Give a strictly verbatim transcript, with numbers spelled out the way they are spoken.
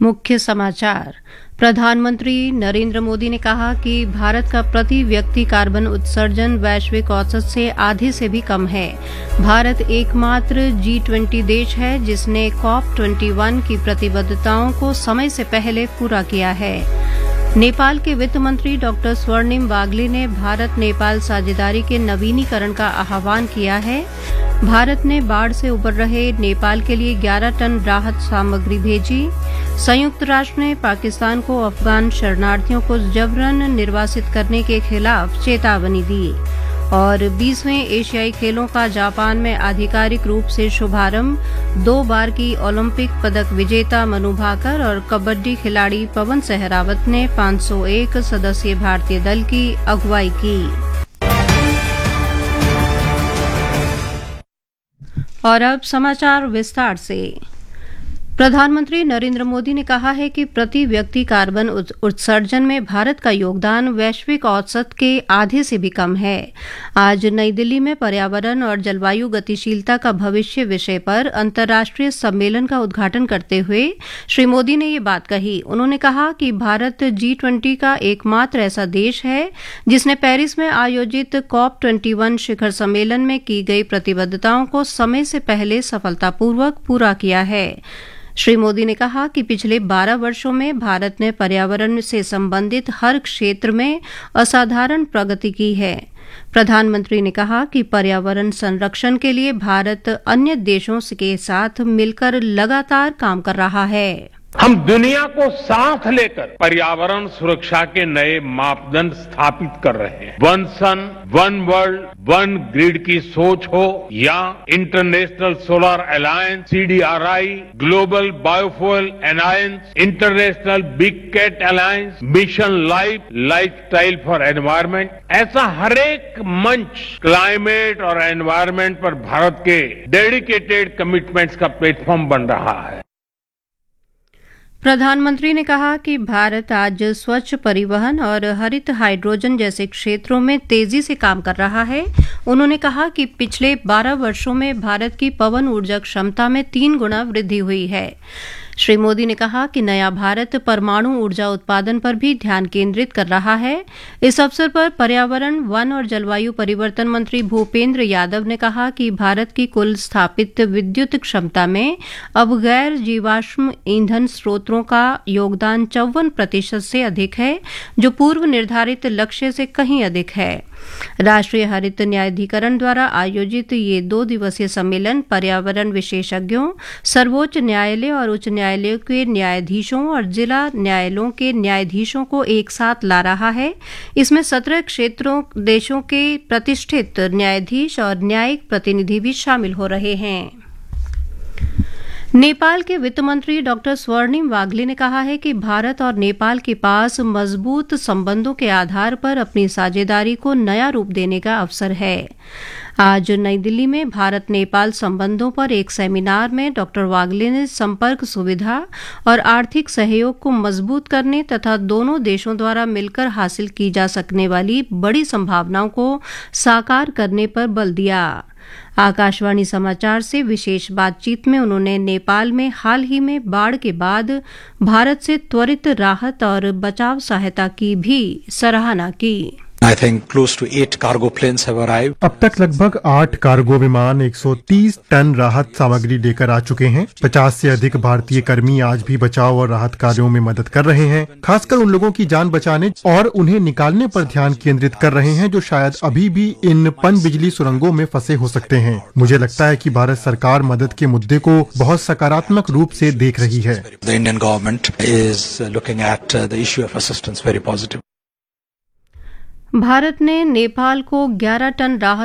मुख्य समाचार। प्रधानमंत्री नरेंद्र मोदी ने कहा कि भारत का प्रति व्यक्ति कार्बन उत्सर्जन वैश्विक औसत से आधे से भी कम है। भारत एकमात्र जी ट्वेंटी देश है जिसने कॉप इक्कीस की प्रतिबद्धताओं को समय से पहले पूरा किया है। नेपाल के वित्त मंत्री डॉक्टर स्वर्णिम वाग्ले ने भारत नेपाल साझेदारी के नवीनीकरण का आह्वान किया है। भारत ने बाढ़ से उबर रहे नेपाल के लिए ग्यारह टन राहत सामग्री भेजी। संयुक्त राष्ट्र ने पाकिस्तान को अफगान शरणार्थियों को जबरन निर्वासित करने के खिलाफ चेतावनी दी। और बीसवें एशियाई खेलों का जापान में आधिकारिक रूप से शुभारंभ। दो बार की ओलंपिक पदक विजेता मनु भाकर और कबड्डी खिलाड़ी पवन सहरावत ने पाँच सौ एक सदस्यीय भारतीय दल की अगुवाई की। और अब समाचार विस्तार से। प्रधानमंत्री नरेंद्र मोदी ने कहा है कि प्रति व्यक्ति कार्बन उत्सर्जन में भारत का योगदान वैश्विक औसत के आधे से भी कम है। आज नई दिल्ली में पर्यावरण और जलवायु गतिशीलता का भविष्य विषय पर अंतर्राष्ट्रीय सम्मेलन का उद्घाटन करते हुए श्री मोदी ने ये बात कही। उन्होंने कहा कि भारत जी ट्वेंटी का एकमात्र ऐसा देश है जिसने पेरिस में आयोजित कॉप इक्कीस शिखर सम्मेलन में की गई प्रतिबद्धताओं को समय से पहले सफलतापूर्वक पूरा किया है। श्री मोदी ने कहा कि पिछले बारह वर्षों में भारत ने पर्यावरण से संबंधित हर क्षेत्र में असाधारण प्रगति की है। प्रधानमंत्री ने कहा कि पर्यावरण संरक्षण के लिए भारत अन्य देशों के साथ मिलकर लगातार काम कर रहा है। हम दुनिया को साथ लेकर पर्यावरण सुरक्षा के नए मापदंड स्थापित कर रहे हैं। One sun one world one grid की सोच हो या international solar alliance C D R I, global biofuel alliance, international big cat alliance, mission life lifestyle for environment, ऐसा हर एक मंच क्लाइमेट और एनवायरमेंट पर भारत के डेडिकेटेड कमिटमेंट्स का प्लेटफॉर्म बन रहा है। प्रधानमंत्री ने कहा कि भारत आज स्वच्छ परिवहन और हरित हाइड्रोजन जैसे क्षेत्रों में तेजी से काम कर रहा है। उन्होंने कहा कि पिछले बारह वर्षों में भारत की पवन ऊर्जा क्षमता में तीन गुना वृद्धि हुई है। श्री मोदी ने कहा कि नया भारत परमाणु ऊर्जा उत्पादन पर भी ध्यान केंद्रित कर रहा है। इस अवसर पर पर्यावरण, वन और जलवायु परिवर्तन मंत्री भूपेंद्र यादव ने कहा कि भारत की कुल स्थापित विद्युत क्षमता में अब गैर जीवाश्म ईंधन स्रोतों का योगदान चौवन प्रतिशत से अधिक है, जो पूर्व निर्धारित लक्ष्य से कहीं अधिक है। राष्ट्रीय हरित न्यायाधिकरण द्वारा आयोजित ये दो दिवसीय सम्मेलन पर्यावरण विशेषज्ञों, सर्वोच्च न्यायालय और उच्च न्यायालयों के न्यायाधीशों और जिला न्यायालयों के न्यायाधीशों को एक साथ ला रहा है। इसमें सत्रह क्षेत्रों देशों के प्रतिष्ठित न्यायाधीश और न्यायिक प्रतिनिधि भी शामिल हो रहे हैं। नेपाल के वित्त मंत्री डॉक्टर स्वर्णिम वाग्ले ने कहा है कि भारत और नेपाल के पास मजबूत संबंधों के आधार पर अपनी साझेदारी को नया रूप देने का अवसर है। आज नई दिल्ली में भारत नेपाल संबंधों पर एक सेमिनार में डॉक्टर वाग्ले ने संपर्क सुविधा और आर्थिक सहयोग को मजबूत करने तथा दोनों देशों द्वारा मिलकर हासिल की जा सकने वाली बड़ी संभावनाओं को साकार करने पर बल दिया। आकाशवाणी समाचार से विशेष बातचीत में उन्होंने नेपाल में हाल ही में बाढ़ के बाद भारत से त्वरित राहत और बचाव सहायता की भी सराहना की। I think close to eight cargo planes have arrived. अब तक लगभग आठ कार्गो विमान एक सौ तीस टन राहत सामग्री लेकर आ चुके हैं। पचास से अधिक भारतीय कर्मी आज भी बचाव और राहत कार्यों में मदद कर रहे हैं, खासकर उन लोगों की जान बचाने और उन्हें निकालने पर ध्यान केंद्रित कर रहे हैं जो शायद अभी भी इन पनबिजली सुरंगों में फंसे हो सकते हैं। मुझे लगता है कि भारत सरकार मदद के मुद्दे को बहुत सकारात्मक रूप से देख रही है। The Indian government is looking at the issue of assistance very positive. Bharat ने नेपाल को ग्यारह टन राहत